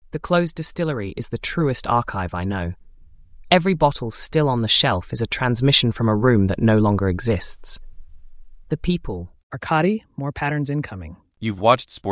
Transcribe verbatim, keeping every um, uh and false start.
The closed distillery is the truest archive I know. Every bottle still on the shelf is a transmission from a room that no longer exists. The people. Arkady, more patterns incoming. You've watched Sports